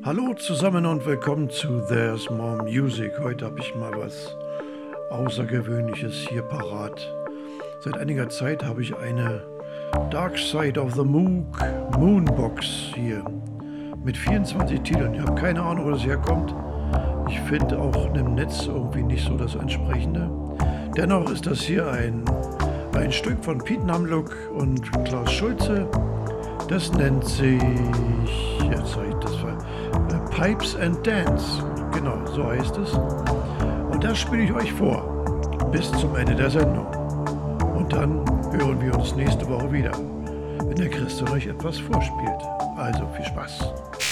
Hallo zusammen und willkommen zu There's More Music. Heute habe ich mal was Außergewöhnliches hier parat. Seit einiger Zeit habe ich eine Dark Side of the Moonbox hier mit 24 Titeln. Ich habe keine Ahnung, wo das herkommt. Ich finde auch im Netz irgendwie nicht so das Entsprechende. Dennoch ist das hier ein Stück von Piet Namlook und Klaus Schulze. Das nennt sich, jetzt sage ich das mal, Pipes and Dance. Genau, so heißt es. Und das spiele ich euch vor. Bis zum Ende der Sendung. Und dann hören wir uns nächste Woche wieder, wenn der Christian euch etwas vorspielt. Also viel Spaß.